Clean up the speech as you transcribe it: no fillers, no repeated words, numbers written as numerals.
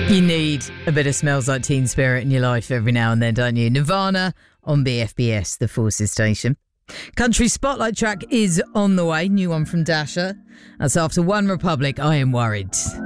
You need a bit of Smells Like Teen Spirit in your life every now and then, don't you? Nirvana on BFBS, the Forces station. Country Spotlight track is on the way. New one from Dasher. That's after One Republic, I Am Worried.